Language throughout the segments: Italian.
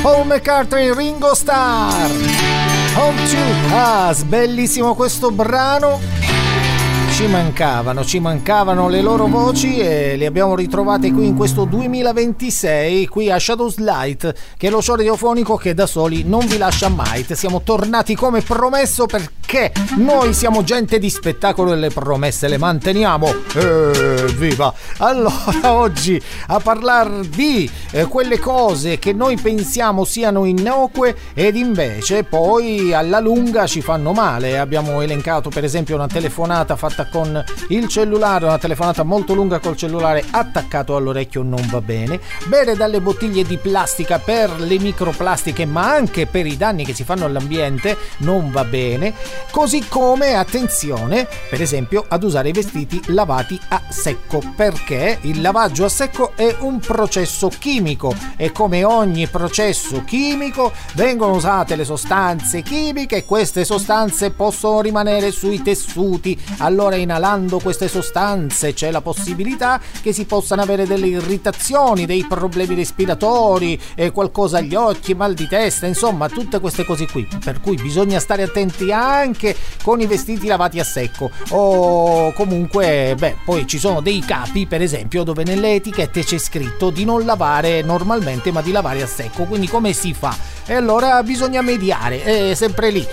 Paul McCartney, Ringo Starr, Home to Us, bellissimo questo brano. Ci mancavano le loro voci e le abbiamo ritrovate qui in questo 2026, qui a Shadows Light, che è lo show radiofonico che da soli non vi lascia mai. Siamo tornati come promesso, perché noi siamo gente di spettacolo e le promesse le manteniamo. Viva! Allora, oggi a parlare di quelle cose che noi pensiamo siano innocue ed invece poi alla lunga ci fanno male. Abbiamo elencato per esempio una telefonata fatta con il cellulare, una telefonata molto lunga col cellulare attaccato all'orecchio, non va bene. Bere dalle bottiglie di plastica per le microplastiche, ma anche per i danni che si fanno all'ambiente, non va bene. Così come, attenzione, per esempio ad usare i vestiti lavati a secco, perché il lavaggio a secco è un processo chimico e come ogni processo chimico vengono usate le sostanze chimiche e queste sostanze possono rimanere sui tessuti. Allora, inalando queste sostanze c'è la possibilità che si possano avere delle irritazioni, dei problemi respiratori, qualcosa agli occhi, mal di testa, insomma tutte queste cose qui, per cui bisogna stare attenti anche con i vestiti lavati a secco. O comunque poi ci sono dei capi per esempio dove nelle etichette c'è scritto di non lavare normalmente ma di lavare a secco, quindi come si fa? E allora bisogna mediare, è sempre lì,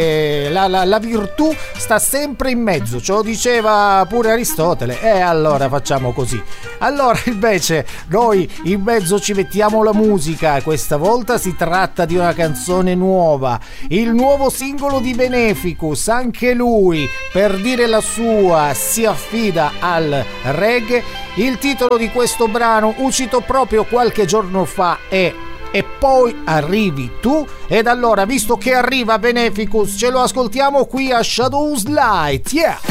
la virtù sta sempre in mezzo, ce lo diceva pure Aristotele, e allora facciamo così. Allora invece noi in mezzo ci mettiamo la musica, questa volta si tratta di una canzone nuova, il nuovo singolo di Beneficus, anche lui per dire la sua si affida al reggae. Il titolo di questo brano, uscito proprio qualche giorno fa, è E poi arrivi tu. Ed allora, visto che arriva Beneficus, ce lo ascoltiamo qui a Shadows Light. Yeah!